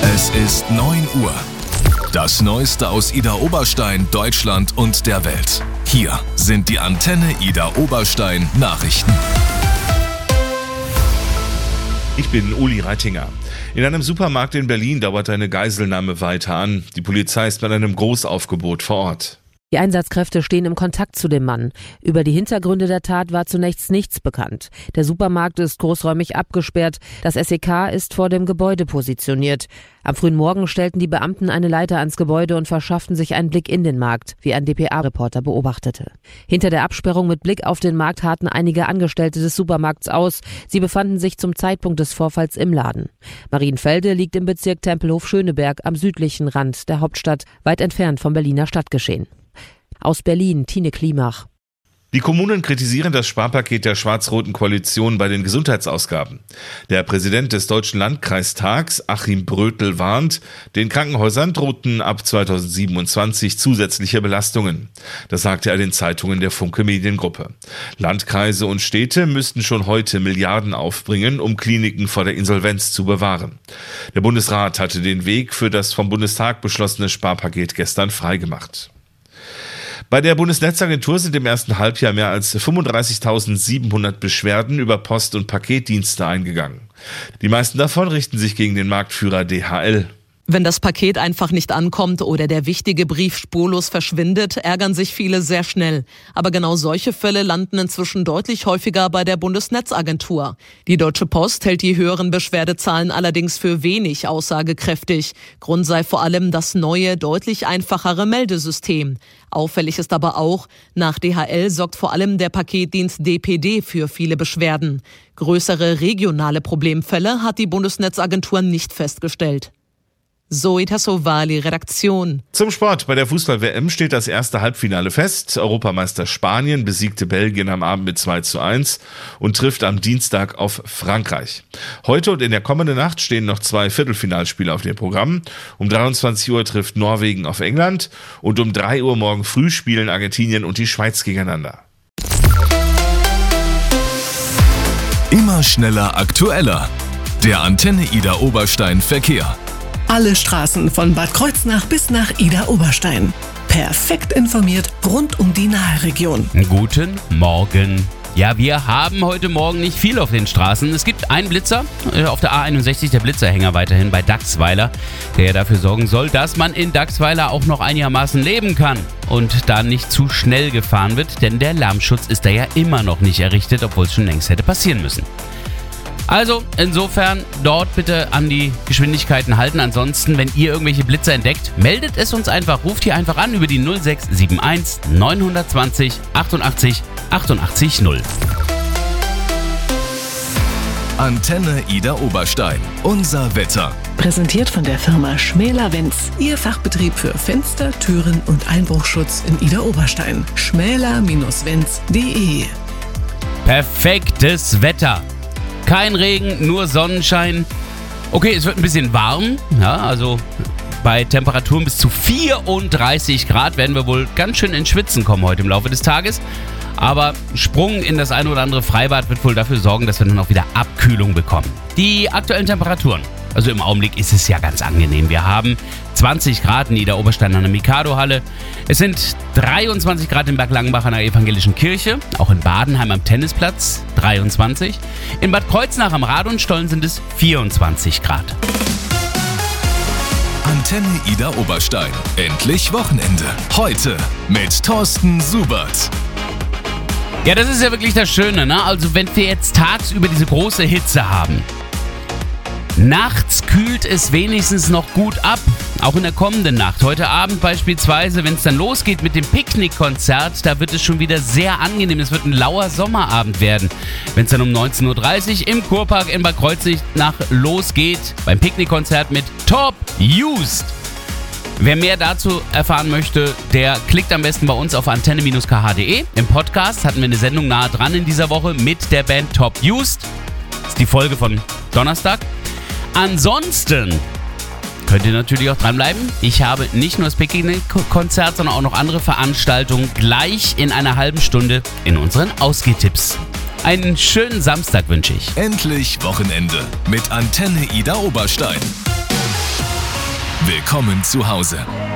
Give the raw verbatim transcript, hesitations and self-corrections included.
Es ist neun Uhr. Das Neueste aus Idar Oberstein, Deutschland und der Welt. Hier sind die Antenne Idar Oberstein Nachrichten. Ich bin Uli Reitinger. In einem Supermarkt in Berlin dauert eine Geiselnahme weiter an. Die Polizei ist mit einem Großaufgebot vor Ort. Die Einsatzkräfte stehen im Kontakt zu dem Mann. Über die Hintergründe der Tat war zunächst nichts bekannt. Der Supermarkt ist großräumig abgesperrt. Das S E K ist vor dem Gebäude positioniert. Am frühen Morgen stellten die Beamten eine Leiter ans Gebäude und verschafften sich einen Blick in den Markt, wie ein D P A-Reporter beobachtete. Hinter der Absperrung mit Blick auf den Markt harrten einige Angestellte des Supermarkts aus. Sie befanden sich zum Zeitpunkt des Vorfalls im Laden. Marienfelde liegt im Bezirk Tempelhof-Schöneberg am südlichen Rand der Hauptstadt, weit entfernt vom Berliner Stadtgeschehen. Aus Berlin, Tine Klimach. Die Kommunen kritisieren das Sparpaket der schwarz-roten Koalition bei den Gesundheitsausgaben. Der Präsident des Deutschen Landkreistags, Achim Brötel, warnt, den Krankenhäusern drohten ab zweitausendsiebenundzwanzig zusätzliche Belastungen. Das sagte er den Zeitungen der Funke Mediengruppe. Landkreise und Städte müssten schon heute Milliarden aufbringen, um Kliniken vor der Insolvenz zu bewahren. Der Bundesrat hatte den Weg für das vom Bundestag beschlossene Sparpaket gestern freigemacht. Bei der Bundesnetzagentur sind im ersten Halbjahr mehr als fünfunddreißigtausendsiebenhundert Beschwerden über Post- und Paketdienste eingegangen. Die meisten davon richten sich gegen den Marktführer D H L. Wenn das Paket einfach nicht ankommt oder der wichtige Brief spurlos verschwindet, ärgern sich viele sehr schnell. Aber genau solche Fälle landen inzwischen deutlich häufiger bei der Bundesnetzagentur. Die Deutsche Post hält die höheren Beschwerdezahlen allerdings für wenig aussagekräftig. Grund sei vor allem das neue, deutlich einfachere Meldesystem. Auffällig ist aber auch, nach D H L sorgt vor allem der Paketdienst D P D für viele Beschwerden. Größere regionale Problemfälle hat die Bundesnetzagentur nicht festgestellt. Zoe Tassovali, Redaktion. Zum Sport. Bei der Fußball-W M steht das erste Halbfinale fest. Europameister Spanien besiegte Belgien am Abend mit zwei zu eins und trifft am Dienstag auf Frankreich. Heute und in der kommenden Nacht stehen noch zwei Viertelfinalspiele auf dem Programm. Um dreiundzwanzig Uhr trifft Norwegen auf England und um drei Uhr morgen früh spielen Argentinien und die Schweiz gegeneinander. Immer schneller, aktueller. Der Antenne Idar Oberstein Verkehr. Alle Straßen von Bad Kreuznach bis nach Idar Oberstein. Perfekt informiert rund um die Naheregion. Guten Morgen. Ja, wir haben heute Morgen nicht viel auf den Straßen. Es gibt einen Blitzer äh, auf der A einundsechzig, der Blitzerhänger weiterhin bei Dachsweiler, der dafür sorgen soll, dass man in Dachsweiler auch noch einigermaßen leben kann und da nicht zu schnell gefahren wird, denn der Lärmschutz ist da ja immer noch nicht errichtet, obwohl es schon längst hätte passieren müssen. Also insofern dort bitte an die Geschwindigkeiten halten. Ansonsten, wenn ihr irgendwelche Blitzer entdeckt, meldet es uns einfach. Ruft hier einfach an über die null sechs sieben eins neun zwei null achtundachtzig achtundachtzig null. Antenne Idar Oberstein. Unser Wetter. Präsentiert von der Firma Schmäler-Wenz. Ihr Fachbetrieb für Fenster, Türen und Einbruchschutz in Idar Oberstein. schmäler Bindestrich wenz punkt de. Perfektes Wetter. Kein Regen, nur Sonnenschein. Okay, es wird ein bisschen warm. Ja, also bei Temperaturen bis zu vierunddreißig Grad werden wir wohl ganz schön ins Schwitzen kommen heute im Laufe des Tages. Aber Sprung in das eine oder andere Freibad wird wohl dafür sorgen, dass wir dann auch wieder Abkühlung bekommen. Die aktuellen Temperaturen. Also im Augenblick ist es ja ganz angenehm. Wir haben zwanzig Grad in Idar Oberstein an der Mikado-Halle. Es sind dreiundzwanzig Grad in Berglangenbach an der Evangelischen Kirche. Auch in Badenheim am Tennisplatz dreiundzwanzig. In Bad Kreuznach am Radonstollen sind es vierundzwanzig Grad. Antenne Idar Oberstein. Endlich Wochenende. Heute mit Thorsten Subert. Ja, das ist ja wirklich das Schöne, ne? Also wenn wir jetzt tagsüber diese große Hitze haben, nachts kühlt es wenigstens noch gut ab, auch in der kommenden Nacht. Heute Abend beispielsweise, wenn es dann losgeht mit dem Picknickkonzert, da wird es schon wieder sehr angenehm. Es wird ein lauer Sommerabend werden. Wenn es dann um neunzehn Uhr dreißig im Kurpark in Bad Kreuznach losgeht, beim Picknickkonzert mit Top Used. Wer mehr dazu erfahren möchte, der klickt am besten bei uns auf antenne Bindestrich k h punkt de. Im Podcast hatten wir eine Sendung nahe dran in dieser Woche mit der Band Top Used. Das ist die Folge von Donnerstag. Ansonsten könnt ihr natürlich auch dranbleiben. Ich habe nicht nur das Picknick-Konzert, sondern auch noch andere Veranstaltungen gleich in einer halben Stunde in unseren Ausgehtipps. Einen schönen Samstag wünsche ich. Endlich Wochenende mit Antenne Idar Oberstein. Willkommen zu Hause.